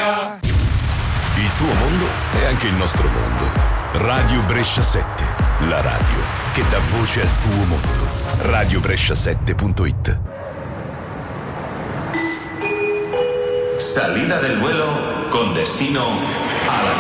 Il tuo mondo è anche il nostro mondo. Radio Brescia 7, la radio che dà voce al tuo mondo. radiobrescia7.it. Salida del vuelo con destino a la